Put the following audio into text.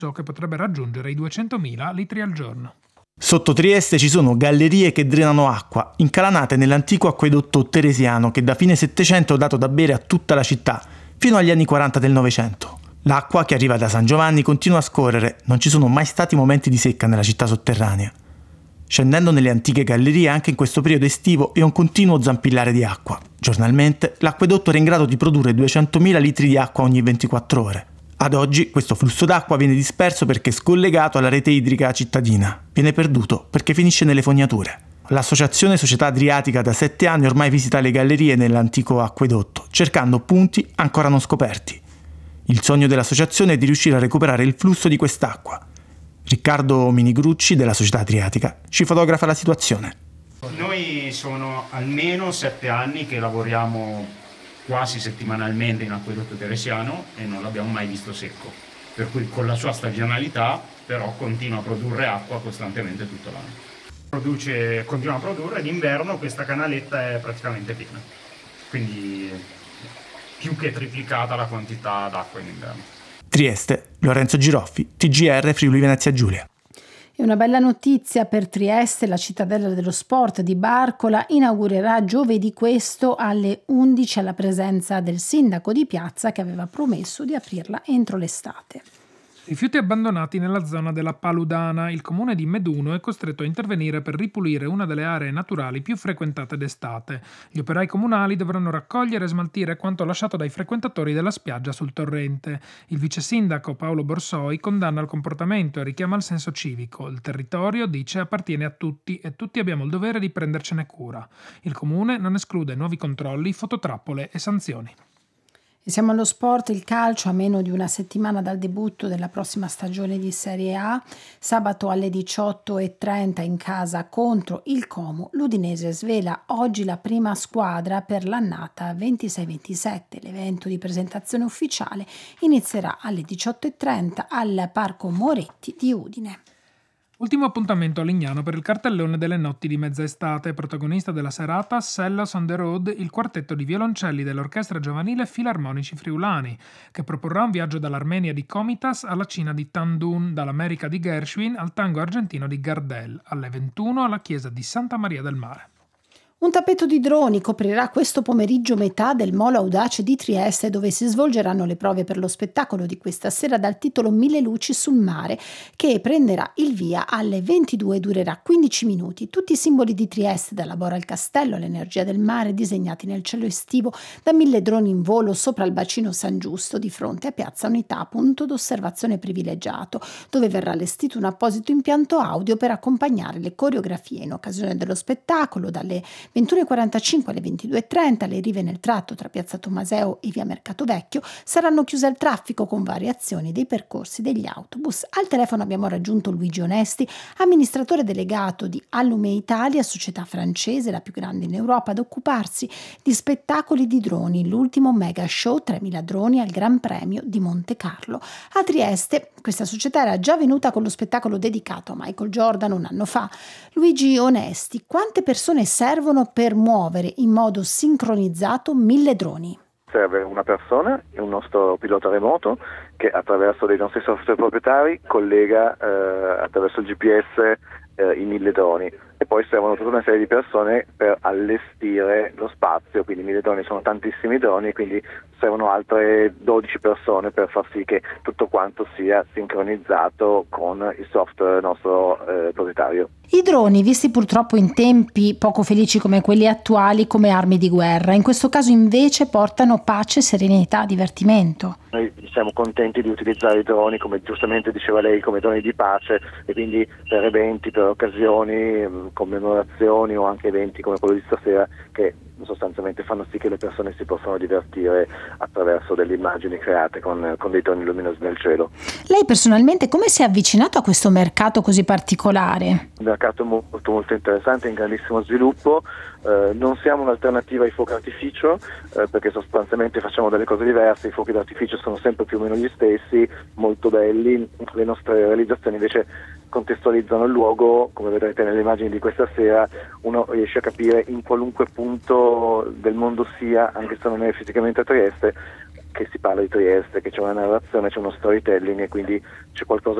che potrebbe raggiungere i 200.000 litri al giorno. Sotto Trieste ci sono gallerie che drenano acqua, incalanate nell'antico acquedotto teresiano che da fine Settecento ha dato da bere a tutta la città, fino agli anni 40 del Novecento. L'acqua che arriva da San Giovanni continua a scorrere, non ci sono mai stati momenti di secca nella città sotterranea. Scendendo nelle antiche gallerie anche in questo periodo estivo è un continuo zampillare di acqua. Giornalmente l'acquedotto era in grado di produrre 200.000 litri di acqua ogni 24 ore. Ad oggi questo flusso d'acqua viene disperso perché scollegato alla rete idrica cittadina. Viene perduto perché finisce nelle fognature. L'associazione Società Adriatica da 7 anni ormai visita le gallerie nell'antico acquedotto, cercando punti ancora non scoperti. Il sogno dell'associazione è di riuscire a recuperare il flusso di quest'acqua. Riccardo Minigrucci della Società Adriatica ci fotografa la situazione. Noi sono almeno 7 anni che lavoriamo quasi settimanalmente in acquedotto teresiano e non l'abbiamo mai visto secco, per cui con la sua stagionalità però continua a produrre acqua costantemente tutto l'anno. Continua a produrre e d'inverno questa canaletta è praticamente piena, quindi più che triplicata la quantità d'acqua in inverno. Trieste, Lorenzo Giroffi, TGR Friuli Venezia Giulia. E una bella notizia per Trieste: la cittadella dello sport di Barcola inaugurerà giovedì questo alle 11 alla presenza del sindaco di piazza che aveva promesso di aprirla entro l'estate. Rifiuti abbandonati nella zona della Paludana. Il comune di Meduno è costretto a intervenire per ripulire una delle aree naturali più frequentate d'estate. Gli operai comunali dovranno raccogliere e smaltire quanto lasciato dai frequentatori della spiaggia sul torrente. Il vice sindaco Paolo Borsoi condanna il comportamento e richiama il senso civico. Il territorio, dice, appartiene a tutti e tutti abbiamo il dovere di prendercene cura. Il comune non esclude nuovi controlli, fototrappole e sanzioni. E siamo allo sport, il calcio, a meno di una settimana dal debutto della prossima stagione di Serie A. Sabato alle 18:30 in casa contro il Como, l'Udinese svela oggi la prima squadra per l'annata 26-27. L'evento di presentazione ufficiale inizierà alle 18:30 al Parco Moretti di Udine. Ultimo appuntamento a Lignano per il cartellone delle notti di mezza estate. Protagonista della serata, Sellos on the Road, il quartetto di violoncelli dell'Orchestra Giovanile Filarmonici Friulani, che proporrà un viaggio dall'Armenia di Komitas alla Cina di Tandun, dall'America di Gershwin al tango argentino di Gardel, alle 21 alla chiesa di Santa Maria del Mare. Un tappeto di droni coprirà questo pomeriggio metà del Molo Audace di Trieste, dove si svolgeranno le prove per lo spettacolo di questa sera dal titolo 1000 luci sul mare, che prenderà il via alle 22 e durerà 15 minuti. Tutti i simboli di Trieste, dalla Bora al Castello all'energia del mare, disegnati nel cielo estivo da 1000 droni in volo sopra il bacino San Giusto, di fronte a Piazza Unità, punto d'osservazione privilegiato, dove verrà allestito un apposito impianto audio per accompagnare le coreografie in occasione dello spettacolo. Dalle 21:45 alle 22:30 le rive nel tratto tra Piazza Tommaseo e via Mercato Vecchio saranno chiuse al traffico con variazioni dei percorsi degli autobus. Al telefono abbiamo raggiunto Luigi Onesti, amministratore delegato di Allume Italia, società francese, la più grande in Europa ad occuparsi di spettacoli di droni, l'ultimo mega show 3000 droni al Gran Premio di Monte Carlo. A Trieste questa società era già venuta con lo spettacolo dedicato a Michael Jordan un anno fa. Luigi Onesti, quante persone servono per muovere in modo sincronizzato 1000 droni? Serve una persona e un nostro pilota remoto che attraverso dei nostri software proprietari collega attraverso il GPS i 1000 droni, e poi servono tutta una serie di persone per allestire lo spazio, quindi 1000 droni sono tantissimi droni, quindi servono altre 12 persone per far sì che tutto quanto sia sincronizzato con il software nostro proprietario. I droni, visti purtroppo in tempi poco felici come quelli attuali, come armi di guerra, in questo caso invece portano pace, serenità, divertimento. Noi siamo contenti di utilizzare i droni, come giustamente diceva lei, come droni di pace, e quindi per eventi, per occasioni, commemorazioni o anche eventi come quello di stasera, che sostanzialmente fanno sì che le persone si possano divertire attraverso delle immagini create con dei droni luminosi nel cielo. Lei personalmente come si è avvicinato a questo mercato così particolare? Un mercato molto molto interessante, in grandissimo sviluppo. Non siamo un'alternativa ai fuochi d'artificio, perché sostanzialmente facciamo delle cose diverse. I fuochi d'artificio sono sempre più o meno gli stessi, molto belli. Le nostre realizzazioni invece contestualizzano il luogo, come vedrete nelle immagini di questa sera. Uno riesce a capire in qualunque punto del mondo sia, anche se non è fisicamente a Trieste, che si parla di Trieste, che c'è una narrazione, c'è uno storytelling e quindi c'è qualcosa